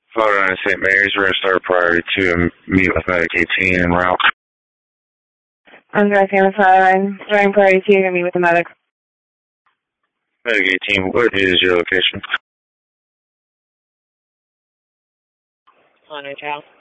Florida and St. Mary's, we're going to start priority 2 and meet with Medic 18 en route. I'm going to stand aside. Starting priority 2 and meet with the medic. Medic 18, what is your location? On your child.